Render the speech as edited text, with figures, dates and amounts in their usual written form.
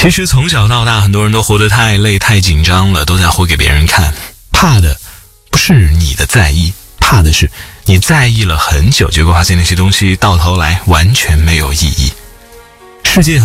其实从小到大，很多人都活得太累太紧张了，都在活给别人看。怕的不是你的在意，怕的是你在意了很久，结果发现那些东西到头来完全没有意义。世界